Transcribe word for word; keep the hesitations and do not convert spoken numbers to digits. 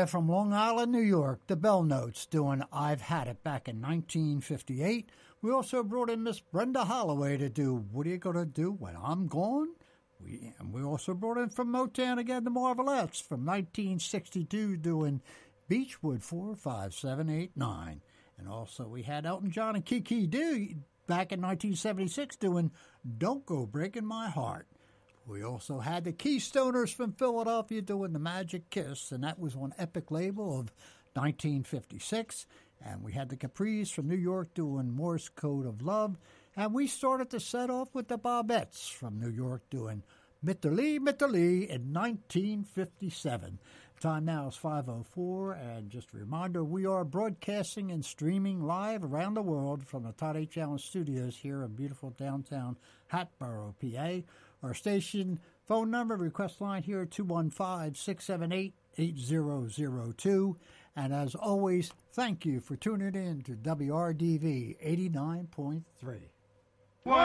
there from Long Island, New York, the Bell Notes doing I've Had It back in nineteen fifty-eight. We also brought in Miss Brenda Holloway to do What Are You Gonna Do When I'm Gone? We, and we also brought in from Motown again the Marvelettes from nineteen sixty-two doing Beechwood four five seven eight nine. And also we had Elton John and Kiki Dee back in nineteen seventy-six doing Don't Go Breaking My Heart. We also had the Keystoners from Philadelphia doing The Magic Kiss, and that was on Epic label of nineteen fifty-six. And we had the Capris from New York doing Morse Code of Love. And we started the set off with the Bobettes from New York doing Mitterly, Mitterly in nineteen fifty-seven. Time now is five oh four, and just a reminder, we are broadcasting and streaming live around the world from the Todd H. Allen Studios here in beautiful downtown Hatboro, P A. Our station phone number, request line here, two one five, six seven eight, eight zero zero two. And as always, thank you for tuning in to W R D V eighty-nine point three.